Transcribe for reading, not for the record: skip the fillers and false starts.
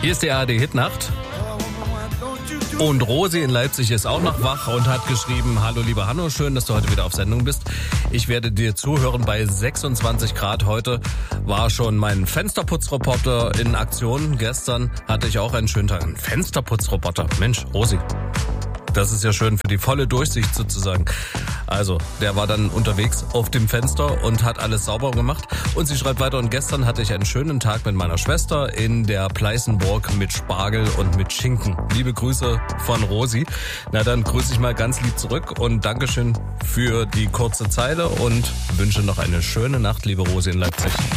Hier ist die ARD-Hitnacht. Und Rosi in Leipzig ist auch noch wach und hat geschrieben: Hallo lieber Hanno, schön, dass du heute wieder auf Sendung bist. Ich werde dir zuhören bei 26 Grad. Heute war schon mein Fensterputzroboter in Aktion. Gestern hatte ich auch einen schönen Tag. Ein Fensterputzroboter. Mensch, Rosi, das ist ja schön für die volle Durchsicht sozusagen. Also, der war dann unterwegs auf dem Fenster und hat alles sauber gemacht. Und sie schreibt weiter: Und gestern hatte ich einen schönen Tag mit meiner Schwester in der Pleißenburg mit Spargel und mit Schinken. Liebe Grüße von Rosi. Na, dann grüße ich mal ganz lieb zurück und Dankeschön für die kurze Zeile und wünsche noch eine schöne Nacht, liebe Rosi in Leipzig.